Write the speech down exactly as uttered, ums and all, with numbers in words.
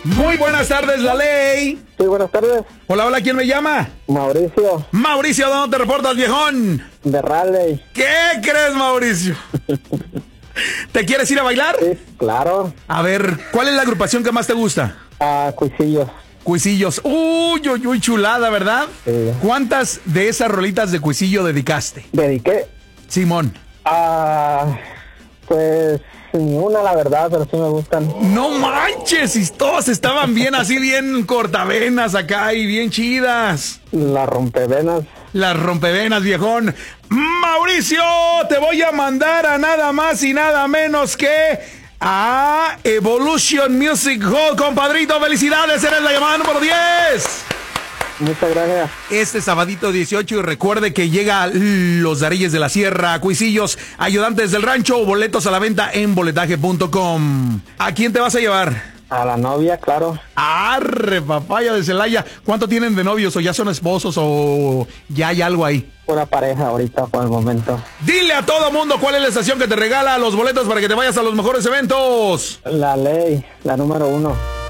Muy buenas tardes, la ley. Sí, buenas tardes. Hola, hola, ¿quién me llama? Mauricio. Mauricio, ¿dónde te reportas, viejón? De Raleigh. ¿Qué crees, Mauricio? ¿Te quieres ir a bailar? Sí, claro. A ver, ¿cuál es la agrupación que más te gusta? Ah, Cuisillos. Cuisillos. Uy, uy, uy, chulada, ¿verdad? Sí. ¿Cuántas de esas rolitas de Cuisillo dedicaste? ¿Dediqué? Simón. Ah, pues ni una, la verdad, pero sí me gustan. No manches, y todas estaban bien, así bien cortavenas acá y bien chidas. Las rompevenas. Las rompevenas, viejón. Mauricio, te voy a mandar a nada más y nada menos que a Evolution Music Hall, compadrito. Felicidades, eres la llamada número diez. Muchas gracias. Este sabadito dieciocho, y recuerde que llega Los Dareyes de la Sierra, Cuisillos, Ayudantes del Rancho, boletos a la venta en boletaje punto com. ¿A quién te vas a llevar? A la novia, claro. Arre, papaya de Celaya. ¿Cuánto tienen de novios? ¿O ya son esposos? ¿O ya hay algo ahí? Pura pareja ahorita por el momento. Dile a todo mundo cuál es la estación que te regala los boletos para que te vayas a los mejores eventos. La ley, la número uno.